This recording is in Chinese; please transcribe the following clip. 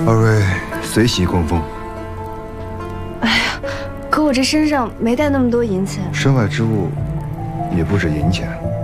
二位随喜供奉。 哎呀，可我这身上没带那么多银钱。 身外之物也不止银钱。